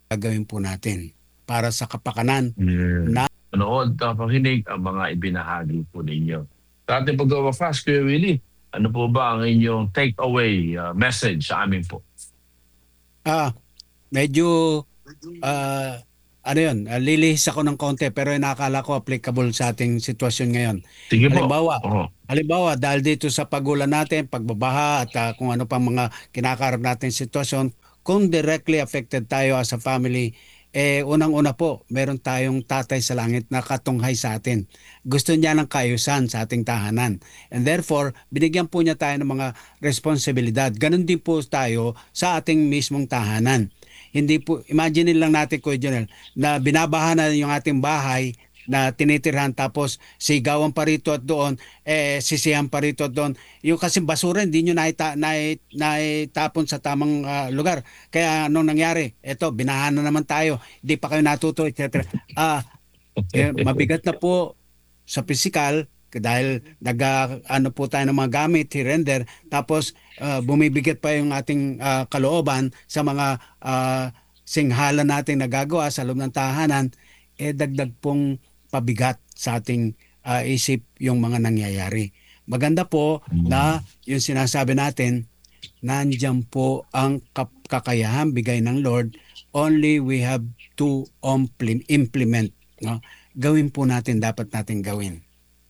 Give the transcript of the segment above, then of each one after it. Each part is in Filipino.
gagawin po natin para sa kapakanan Yeah. na Manood, pakinig ang mga ibinahagi po ninyo. Sa ating pag-fast, Kuya Willie, ano po ba ang inyong take-away message sa amin po? ah, medyo ano yun, lilihis ako ng konti pero nakakala ko applicable sa ating sitwasyon ngayon. Sige po. Halimbawa, Oo. dahil dito sa pagulan natin, pagbabaha at kung ano pang mga kinakarap natin sitwasyon, kung directly affected tayo as a family, unang-una po, meron tayong tatay sa langit na katunghay sa atin. Gusto niya ng kaayusan sa ating tahanan. And therefore, binigyan po niya tayo ng mga responsibilidad. Ganon din po tayo sa ating mismong tahanan. Hindi po, imagine lang natin, Kuya Jonel, na binabaha na yung ating bahay na tinitirhan tapos sigawan pa rito at doon, sisihan pa rito at doon. Yung kasi basura, hindi nyo naitapon sa tamang lugar. Kaya anong nangyari? Eto, binahan na naman tayo. Hindi pa kayo natuto, etc. Mabigat na po sa physical dahil ano po tayo ng mga gamit, hirender, tapos bumibigat pa yung ating kalooban sa mga singhala nating nagagawa sa loob ng tahanan, dagdag pong pabigat sa ating isip yung mga nangyayari. Maganda po na yung sinasabi natin, nandyan po ang kakayahan bigay ng Lord, only we have to implement. No? Gawin po natin, dapat natin gawin.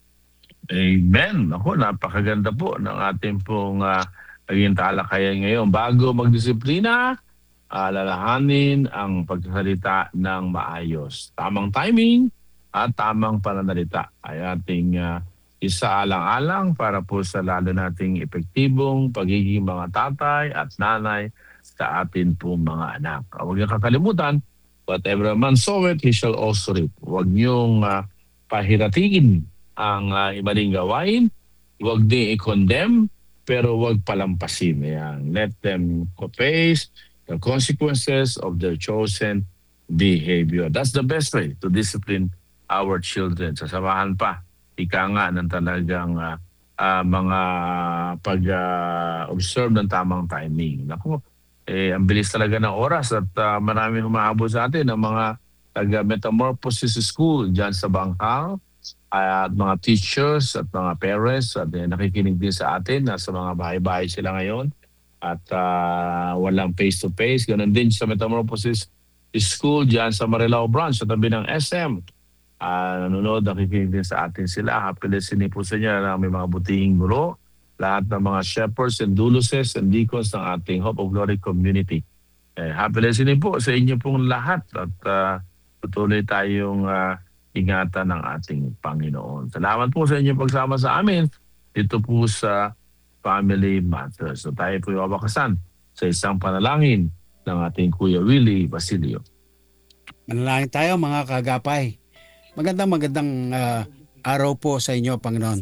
Amen. Ako, napakaganda po ng ating pong naging talakayan ngayon. Bago magdisiplina, alalahanin ang pagsasalita ng maayos. Tamang timing at tamang pananalita ay ating isaalang-alang para po sa lalo nating epektibong pagiging mga tatay at nanay sa atin pong mga anak. Huwag niyong kakalimutan, whatever man soweth, he shall also reap. Huwag niyong pahiratiin ang ibaling gawain, huwag din i-condemn, pero huwag palampasin. Ayan. Let them face the consequences of their chosen behavior. That's the best way to discipline our children. Sasamahan pa, ika nga ng talagang mga pag-observe ng tamang timing. Naku, ang bilis talaga ng oras at marami humahabol sa atin ng mga taga-Metamorphosis School dyan sa Banghang at mga teachers at mga parents at nakikinig din sa atin. Nasa mga bahay-bahay sila ngayon at walang face-to-face. Ganun din sa Metamorphosis School dyan sa Marilao Branch sa tabi ng SM. Nanonood, nakikinig din sa atin sila. Happy listening po sa inyo na may mga butihing guro, lahat ng mga shepherds and duluces and deacons ng ating Hope of Glory community. Happy listening po sa inyo pong lahat at tutuloy tayong ingatan ng ating Panginoon. Salamat po sa inyong pagsama sa amin dito po sa Family Matters. So tayo po iwawakasan sa isang panalangin ng ating Kuya Willie Basilio. Manalangin tayo mga kagapay. Magandang araw po sa inyo, Panginoon.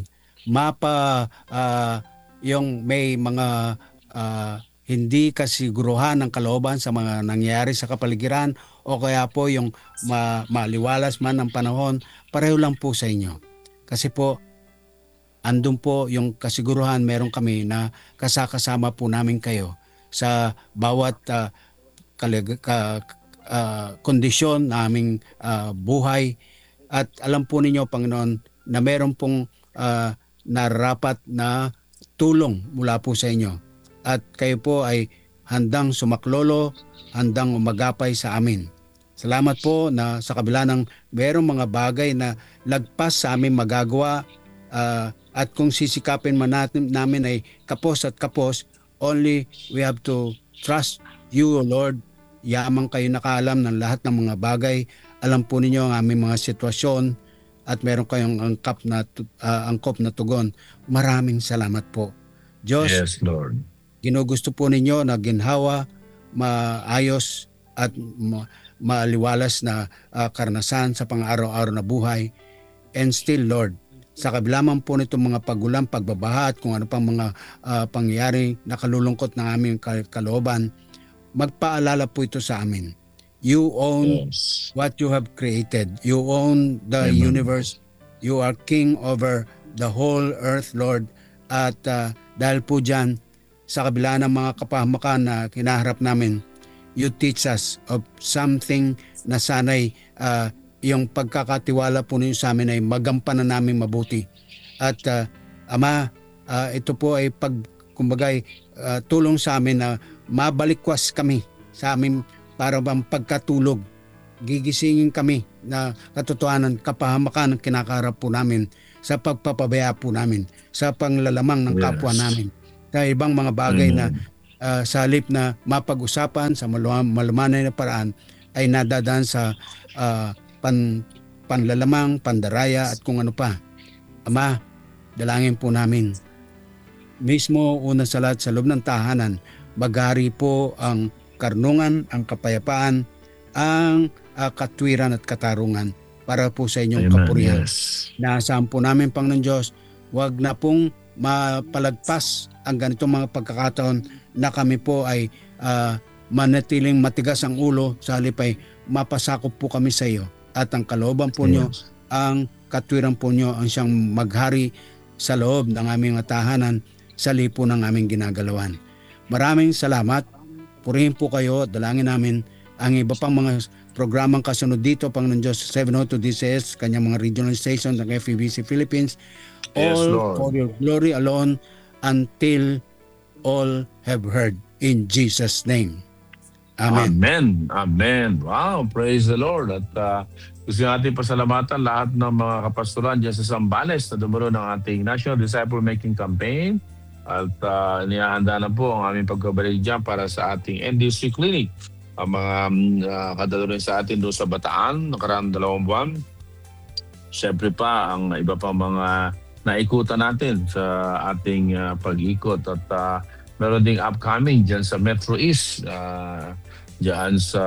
Yung may mga hindi kasiguruhan ng kalooban sa mga nangyayari sa kapaligiran o kaya po yung maliwalas man ng panahon, pareho lang po sa inyo. Kasi po, andun po yung kasiguruhan, meron kami na kasama po namin kayo sa bawat kondisyon na aming buhay. At alam po ninyo, Panginoon, na meron pong nararapat na tulong mula po sa inyo. At kayo po ay handang sumaklolo, handang umagapay sa amin. Salamat po na sa kabila ng merong mga bagay na lagpas sa amin magagawa at kung sisikapin man namin ay kapos at kapos, only we have to trust you, O Lord. Yamang kayo nakaalam ng lahat ng mga bagay. Alam po ninyo ang aming mga sitwasyon at meron kayong angkop na tugon. Maraming salamat po. Diyos, Yes, Lord. ginugusto po ninyo na ginhawa, maayos at maaliwalas na karanasan sa pang-araw-araw na buhay. And still, Lord, sa kabila man po nitong mga pagulan, pagbabaha at kung ano pang mga pangyayari na kalulungkot ng aming kalooban, magpaalala po ito sa amin. You own what you have created. You own the universe. You are king over the whole earth, Lord. At dahil po dyan, sa kabila ng mga kapahamakan na kinaharap namin, you teach us of something na sana'y yung pagkakatiwala po ninyo sa amin ay magampanan namin mabuti. At Ama, ito po ay tulong sa amin na mabalikwas kami sa amin para bang pagkatulog. Gigisingin kami na katotohanan, kapahamakan ang kinakarap po namin sa pagpapabaya po namin, sa panglalamang ng kapwa namin, sa ibang mga bagay na sa halip na mapag-usapan sa malumanay na paraan ay nadadaan sa panlalamang, pandaraya at kung ano pa. Ama, dalangin po namin. Mismo una sa lahat sa loob ng tahanan, maghari po ang karunungan, ang kapayapaan, ang katwiran at katarungan para po sa inyong kapurihan. Yes. Naasahan po namin, Panginoon Diyos, wag na pong mapalagpas ang ganitong mga pagkakataon na kami po ay manatiling matigas ang ulo, sa halip ay mapasakop po kami sa iyo. At ang kalooban po nyo, ang katwiran po nyo ang siyang maghari sa loob ng aming tahanan, sa lipo ng aming ginagalawan. Maraming salamat. Purihin po kayo at dalangin namin ang iba pang mga programang kasunod dito, Panginoon Diyos, 702 DCS, kanyang mga regional stations ng FEBC Philippines, Yes, all Lord. for your glory alone until all have heard. In Jesus' name. Amen. Amen. Amen. Wow, praise the Lord. At gusto natin pasalamatan lahat ng mga kapastoran dyan sa Zambales na dumalo ng ating National Disciple Making Campaign. At inihahanda na po ang aming pagkabalik dyan para sa ating NDC Clinic. Ang mga kadalo rin sa atin doon sa Bataan, nakaraan 2 buwan. Siyempre pa, ang iba pa mga naikutan natin sa ating pag-ikot. At meron ding upcoming dyan sa Metro East, dyan sa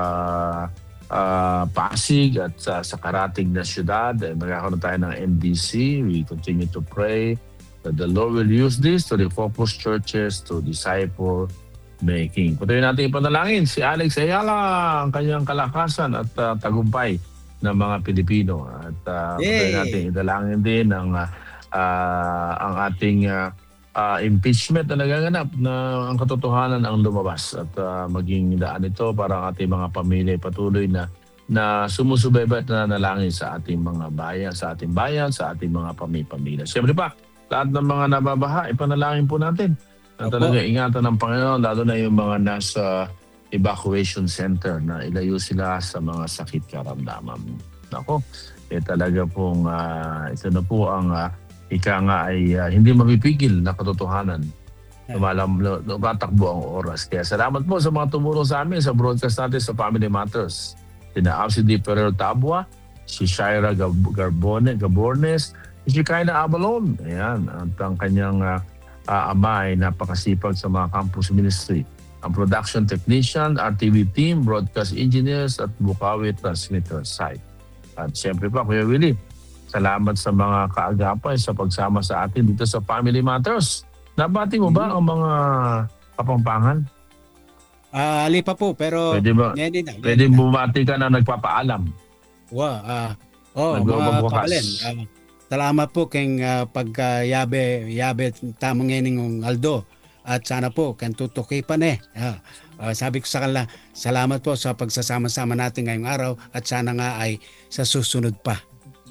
Pasig at sa karating na syudad. Magkakaroon tayo ng NDC. We continue to pray that the Lord will use this to refocus churches, to disciple making. Patuloy natin ipanalangin si Alex Ayala, ang kanyang kalakasan at tagumpay ng mga Pilipino. At patuloy natin idalangin din ang ating impeachment na naganganap, na ang katotohanan ang lumabas at maging daan ito para ang ating mga pamilya patuloy na sumusubaybay at nanalangin sa ating mga bayan, sa ating bayan, sa ating mga pamilya. Siyempre pa, lahat ng mga nababaha, ipanalangin po natin na talaga ingatan ng Panginoon, lalo na yung mga nasa evacuation center na ilayo sila sa mga sakit karamdaman. Nako, talaga pong ito na po ang ika nga ay hindi mapipigil na katotohanan. Lumatakbo ang oras. Kaya salamat po sa mga tumulong sa amin sa broadcast natin sa Family Matters. Sina RCD Ferrer Tabua, si Shaira Gabornes, si Kaina Abalon. Ayan, at ang kanyang ama ay napakasipag sa mga campus ministry. Ang production technician, RTV team, broadcast engineers at Bukawi transmitter site. At siyempre pa, Kuya Willie, salamat sa mga kaagapay sa pagsama sa atin dito sa Family Matters. Nabati mo ba ang mga kapampangan? Ali pa po, pero Pwede ba? Pwede bumati ka na nagpapaalam. mga Nagbubukas. kapalin. Salamat po keng pagkayabe tamang ng Aldo. At sana po, kan tutuki pa sabi ko sa kanila, salamat po sa pagsasama-sama natin ngayong araw at sana nga ay sa susunod pa.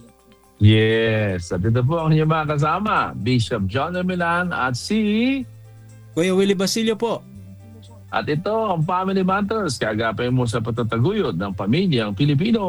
Yes. At ito po ang inyong mga kasama, Bishop John Milan at si... Kuya Willie Basilio po. At ito ang Family Matters, kagapay mo sa patataguyod ng pamilyang Pilipino.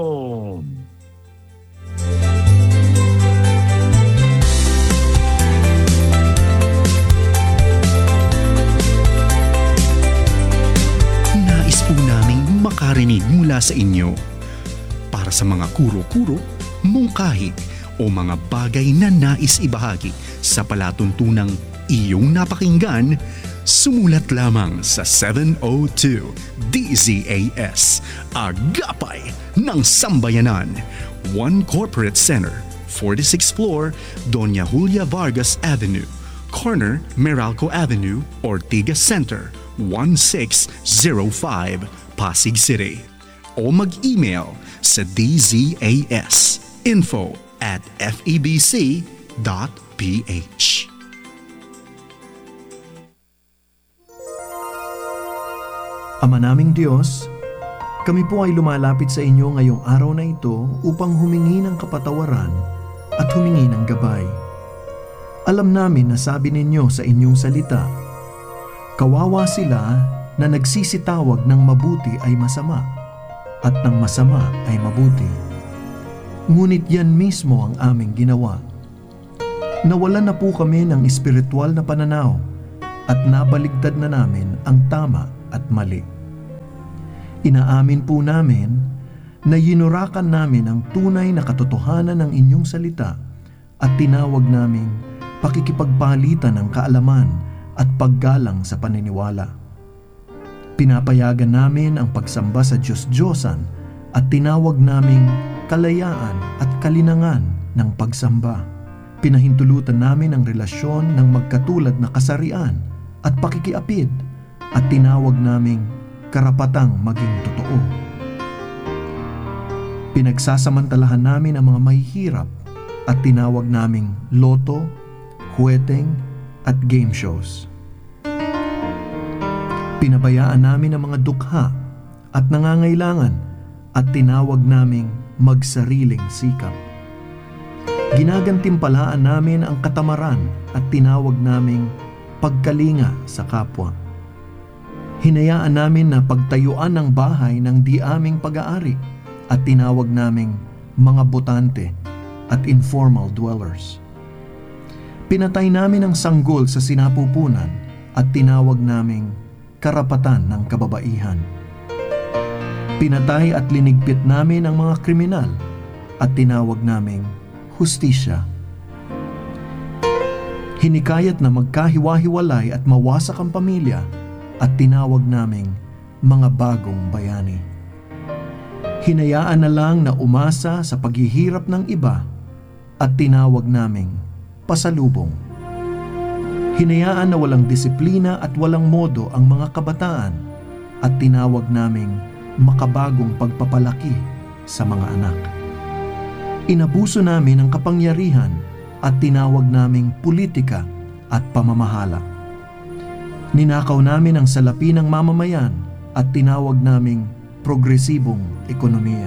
Nais po naming makarinig mula sa inyo. Para sa mga kuro-kuro, mungkahi o mga bagay na nais ibahagi sa palatuntunang iyong napakinggan, sumulat lamang sa 702 DZAS, Agapay ng Sambayanan, 1 Corporate Center, 46th floor, Doña Julia Vargas Avenue, corner Meralco Avenue, Ortigas Center, 1605, Pasig City. O mag-email sa dzas@febc.ph. Ama naming Diyos, kami po ay lumalapit sa inyo ngayong araw na ito upang humingi ng kapatawaran at humingi ng gabay. Alam namin na sabi ninyo sa inyong salita, kawawa sila na nagsisitawag ng mabuti ay masama at ng masama ay mabuti. Ngunit yan mismo ang aming ginawa. Nawalan na po kami ng espiritual na pananaw at nabaligtad na namin ang tama at mali. Inaamin po namin na yinurakan namin ang tunay na katotohanan ng inyong salita at tinawag naming pakikipagpalitan ng kaalaman at paggalang sa paniniwala. Pinapayagan namin ang pagsamba sa Diyos-Diyosan at tinawag naming kalayaan at kalinangan ng pagsamba. Pinahintulutan namin ang relasyon ng magkatulad na kasarian at pakikiapid at tinawag naming karapatang maging totoo. Pinagsasamantalahan namin ang mga mahihirap at tinawag naming loto, huweteng at game shows. Pinabayaan namin ang mga dukha at nangangailangan at tinawag naming magsariling sikap. Ginagantimpalaan namin ang katamaran at tinawag naming pagkalinga sa kapwa. Hinayaan namin na pagtayuan ng bahay ng di aming pag-aari at tinawag naming mga botante at informal dwellers. Pinatay namin ang sanggol sa sinapupunan at tinawag naming karapatan ng kababaihan. Pinatay at linigpit namin ang mga kriminal at tinawag naming hustisya. Hinikayat na magkahiwa-hiwalay at mawasak ang pamilya at tinawag naming mga bagong bayani. Hinayaan na lang na umasa sa paghihirap ng iba at tinawag naming pasalubong. Hinayaan na walang disiplina at walang modo ang mga kabataan at tinawag naming makabagong pagpapalaki sa mga anak. Inabuso namin ang kapangyarihan at tinawag naming politika at pamamahala. Ninakaw namin ang salapi ng mamamayan at tinawag naming progresibong ekonomiya.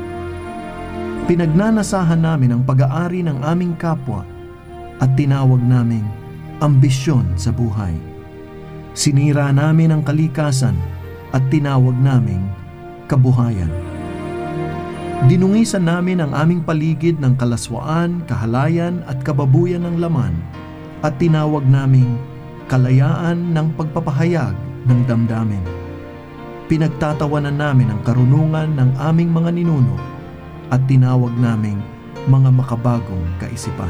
Pinagnanasahan namin ang pag-aari ng aming kapwa at tinawag naming ambisyon sa buhay. Sinira namin ang kalikasan at tinawag naming kabuhayan. Dinungisan namin ang aming paligid ng kalaswaan, kahalayan at kababuyan ng laman at tinawag naming kalayaan ng pagpapahayag ng damdamin. Pinagtatawanan namin ang karunungan ng aming mga ninuno at tinawag naming mga makabagong kaisipan.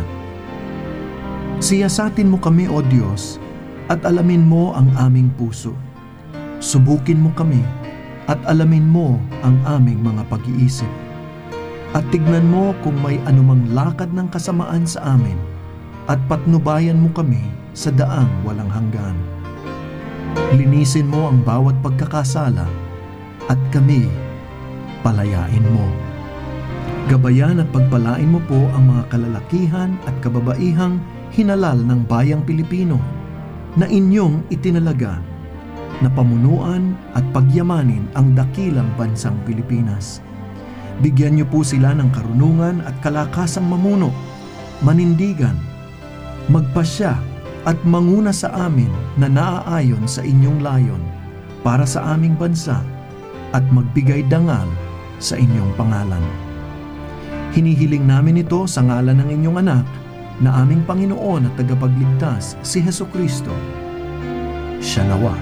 Siyasatin mo kami, O Diyos, at alamin mo ang aming puso. Subukin mo kami at alamin mo ang aming mga pag-iisip. At tignan mo kung may anumang lakad ng kasamaan sa amin at patnubayan mo kami sa daang walang hanggan. Linisin mo ang bawat pagkakasala at kami palayain mo. Gabayan at pagpalain mo po ang mga kalalakihan at kababaihang hinalal ng bayang Pilipino na inyong itinalaga na pamunuan at pagyamanin ang dakilang bansang Pilipinas. Bigyan niyo po sila ng karunungan at kalakasang mamuno, manindigan, magpasya at manguna sa amin na naaayon sa inyong layon para sa aming bansa at magbigay dangal sa inyong pangalan. Hinihiling namin ito sa ngalan ng inyong anak na aming Panginoon at tagapagligtas, si Hesukristo. Siya nawa.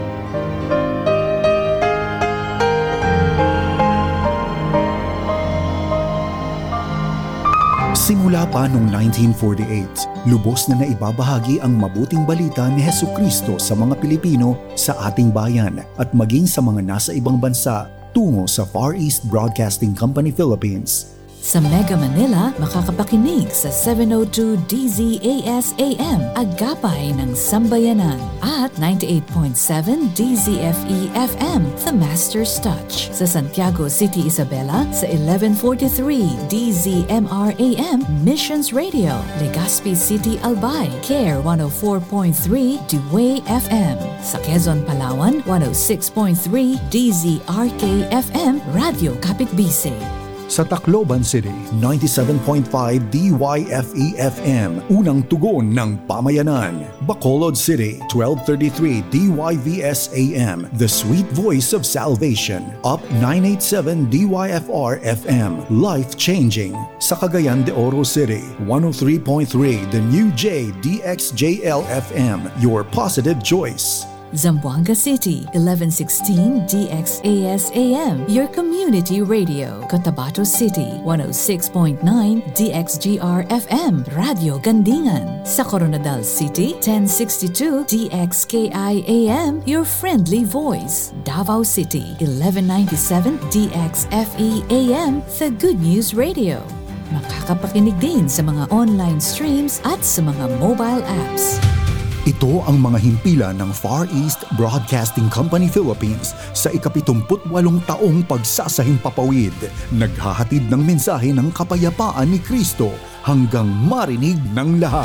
Simula pa noong 1948, lubos na naibabahagi ang mabuting balita ni Hesukristo sa mga Pilipino sa ating bayan at maging sa mga nasa ibang bansa tungo sa Far East Broadcasting Company Philippines. Sa Mega Manila, makakapakinig sa 702 DZAS AM, Agapay ng Sambayanan, at 98.7 DZFE FM, The Master's Touch. Sa Santiago City, Isabela, sa 1143 DZMR AM, Missions Radio. Legazpi City, Albay, CARE 104.3 Dewey FM. Sa Quezon, Palawan, 106.3 DZRK FM, Radio Kapitbisay. Sa Tacloban City, 97.5 DYFE-FM, unang tugon ng pamayanan. Bacolod City, 1233 DYVS-AM, the sweet voice of salvation. Up 987 DYFR-FM, life-changing. Sa Cagayan de Oro City, 103.3 the new J DXJL-FM, your positive choice. Zamboanga City, 1116 DXAS-AM, your community radio. Cotabato City, 106.9 DXGR-FM, Radio Gandingan. Sa Coronadal City, 1062 DXKI-AM, your friendly voice. Davao City, 1197 DXFE-AM, the Good News Radio. Makakapakinig din sa mga online streams at sa mga mobile apps. Ito ang mga himpilan ng Far East Broadcasting Company Philippines sa ika-78 taong pagsasahing papawid. Naghahatid ng mensahe ng kapayapaan ni Kristo hanggang marinig ng lahat.